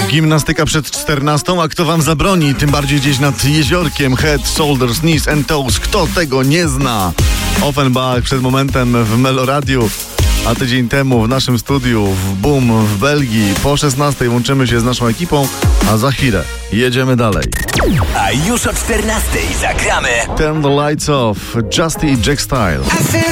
Gimnastyka przed 14, a kto wam zabroni? Tym bardziej gdzieś nad jeziorkiem. Head, shoulders, knees and toes. Kto tego nie zna? Offenbach przed momentem w Meloradiu, a tydzień temu w naszym studiu w Boom w Belgii. Po 16 łączymy się z naszą ekipą, a za chwilę jedziemy dalej. A już o 14 zagramy Turn the lights off. Justy i Jack Style.